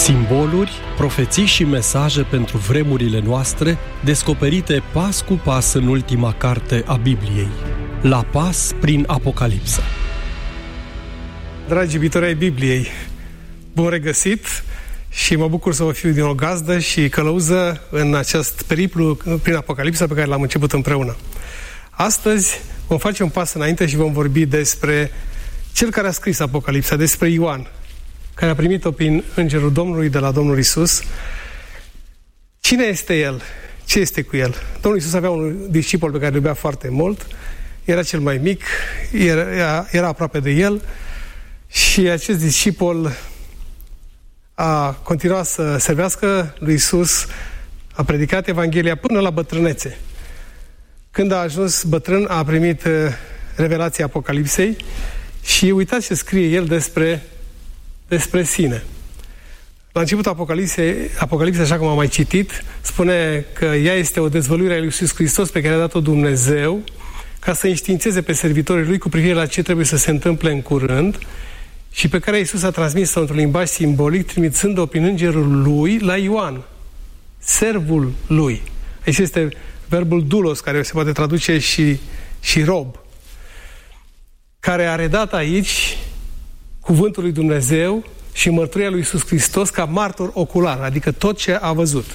Simboluri, profeții și mesaje pentru vremurile noastre, descoperite pas cu pas în ultima carte a Bibliei. La pas prin Apocalipsa. Dragi iubitori ai Bibliei, bun regăsit și mă bucur să vă fiu din o gazdă și călăuză în acest periplu prin Apocalipsa pe care l-am început împreună. Astăzi vom face un pas înainte și vom vorbi despre cel care a scris Apocalipsa, despre Ioan, care a primit-o prin Îngerul Domnului de la Domnul Iisus. Cine este el? Ce este cu el? Domnul Iisus avea un discipol pe care îl iubea foarte mult, era cel mai mic, era aproape de el și acest discipol a continuat să servească lui Iisus, a predicat Evanghelia până la bătrânețe. Când a ajuns bătrân, a primit revelația Apocalipsei și uitați ce scrie el despre sine. La începutul Apocalipsei, așa cum am mai citit, spune că ea este o dezvăluire a lui Iisus Hristos pe care a dat-o Dumnezeu ca să înștiințeze pe servitorii lui cu privire la ce trebuie să se întâmple în curând și pe care Iisus a transmis-o într-un limbaj simbolic, trimițând-o prin îngerul lui la Ioan, servul lui. Aici este verbul doulos, care se poate traduce și rob, care a redat aici cuvântul lui Dumnezeu și mărturia lui Iisus Hristos ca martor ocular, adică tot ce a văzut.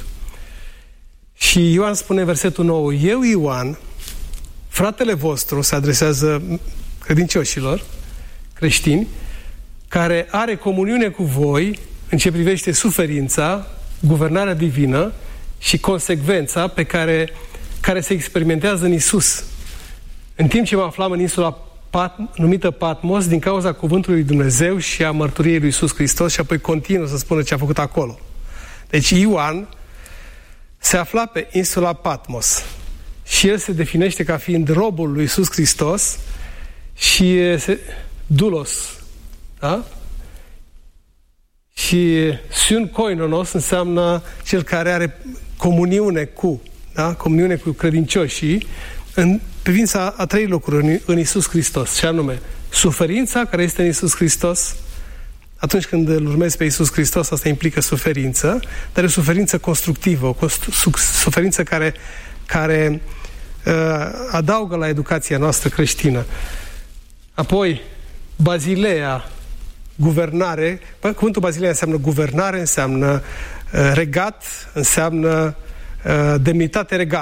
Și Ioan spune în versetul 9, eu, Ioan, fratele vostru, se adresează credincioșilor, creștini, care are comuniune cu voi în ce privește suferința, guvernarea divină și consecvența pe care se experimentează în Iisus. În timp ce mă aflam în insula numită Patmos, din cauza cuvântului lui Dumnezeu și a mărturiei lui Iisus Hristos, și apoi continuă să spună ce a făcut acolo. Deci Ioan se afla pe insula Patmos și el se definește ca fiind robul lui Iisus Hristos și doulos, da? Și sun koinonos înseamnă cel care are comuniune cu, da? Comuniune cu credincioșii în privința a trei lucruri în Iisus Hristos, și anume suferința care este în Iisus Hristos. Atunci când îl urmezi pe Iisus Hristos, asta implică suferință, dar e o suferință constructivă, o suferință care adaugă la educația noastră creștină. Apoi, Bazilea, guvernare. Cuvântul Bazilea înseamnă guvernare, înseamnă regat, înseamnă demnitate regală.